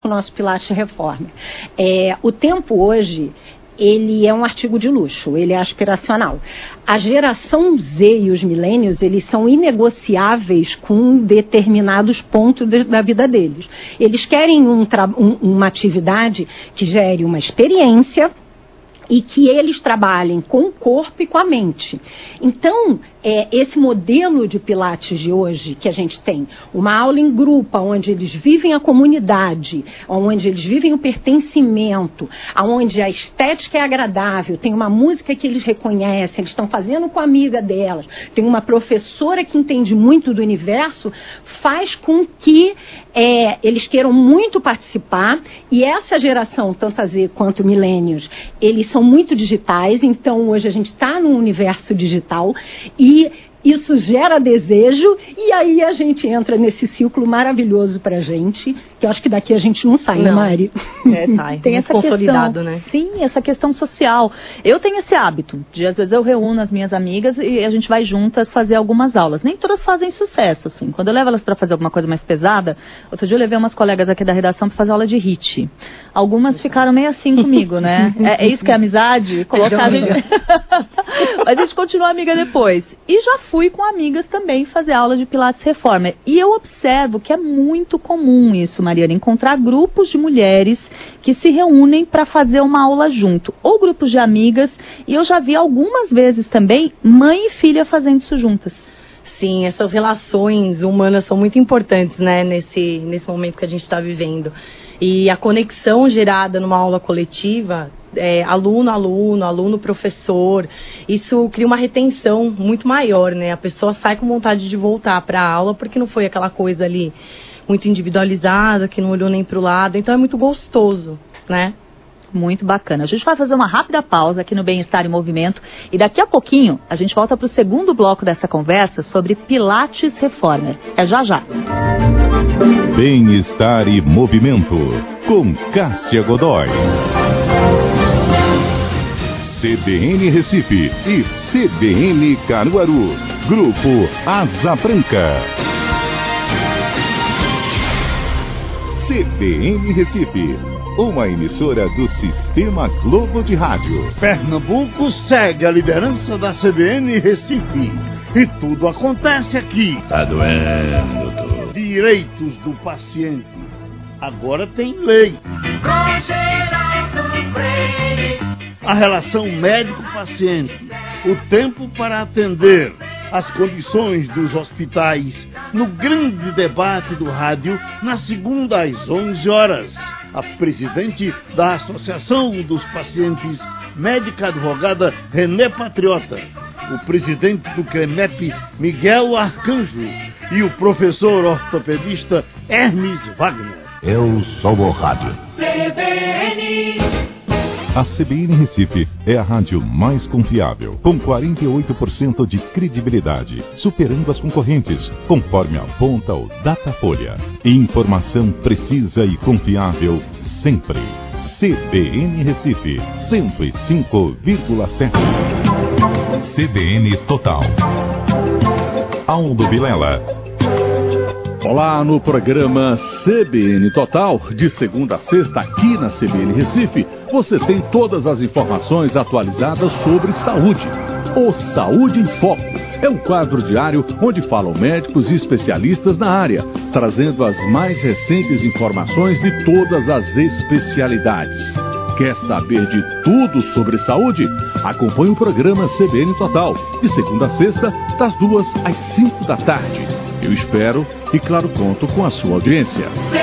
o nosso Pilates Reformer. O tempo hoje, ele é um artigo de luxo, ele é aspiracional. A geração Z e os milênios, eles são inegociáveis com determinados pontos da vida deles. Eles querem uma atividade que gere uma experiência e que eles trabalhem com o corpo e com a mente. Então, esse modelo de Pilates de hoje, que a gente tem uma aula em grupo, onde eles vivem a comunidade, onde eles vivem o pertencimento, onde a estética é agradável, tem uma música que eles reconhecem, eles estão fazendo com a amiga delas, tem uma professora que entende muito do universo, faz com que eles queiram muito participar, e essa geração, tanto a Z quanto milênios, eles são muito digitais, então hoje a gente está num universo digital e isso gera desejo, e aí a gente entra nesse ciclo maravilhoso pra gente, que eu acho que daqui a gente não sai, né, Mari? Sai. Tem essa consolidado, questão, né? Sim, essa questão social. Eu tenho esse hábito de, às vezes, eu reúno as minhas amigas e a gente vai juntas fazer algumas aulas. Nem todas fazem sucesso, assim. Quando eu levo elas pra fazer alguma coisa mais pesada, outro dia eu levei umas colegas aqui da redação pra fazer aula de HIIT. Algumas ficaram meio assim comigo, né? É isso que é amizade? Colocar a gente... Mas a gente continua amiga depois. E já fui com amigas também fazer aula de Pilates Reformer. E eu observo que é muito comum isso, Mariana, encontrar grupos de mulheres que se reúnem para fazer uma aula junto. Ou grupos de amigas. E eu já vi algumas vezes também mãe e filha fazendo isso juntas. Sim, essas relações humanas são muito importantes, né, nesse momento que a gente está vivendo. E a conexão gerada numa aula coletiva, aluno-aluno, aluno-professor, isso cria uma retenção muito maior, né? A pessoa sai com vontade de voltar para a aula porque não foi aquela coisa ali muito individualizada, que não olhou nem para o lado. Então é muito gostoso, né? Muito bacana. A gente vai fazer uma rápida pausa aqui no Bem-Estar em Movimento e daqui a pouquinho a gente volta para o segundo bloco dessa conversa sobre Pilates Reformer. É já já. Bem-Estar e Movimento com Cássia Godoy. CBN Recife e CBN Caruaru. Grupo Asa Branca. CBN Recife, uma emissora do Sistema Globo de Rádio. Pernambuco segue a liderança da CBN Recife. E tudo acontece aqui. Tá doendo, doutor. Direitos do paciente. Agora tem lei. A relação médico-paciente. O tempo para atender. As condições dos hospitais. No grande debate do rádio, na segunda às 11 horas. A presidente da Associação dos Pacientes, médica advogada Renê Patriota. O presidente do CREMEP, Miguel Arcanjo. E o professor ortopedista Hermes Wagner. Eu sou o rádio. CBN. A CBN Recife é a rádio mais confiável, com 48% de credibilidade, superando as concorrentes, conforme aponta o Datafolha. Informação precisa e confiável sempre. CBN Recife, 105,7. CBN Total. Aldo Vilela. Olá, no programa CBN Total, de segunda a sexta, aqui na CBN Recife, você tem todas as informações atualizadas sobre saúde. O Saúde em Foco é um quadro diário onde falam médicos e especialistas na área, trazendo as mais recentes informações de todas as especialidades. Quer saber de tudo sobre saúde? Acompanhe o programa CBN Total, de segunda a sexta, das 2 às 5 da tarde. Eu espero e, claro, conto com a sua audiência.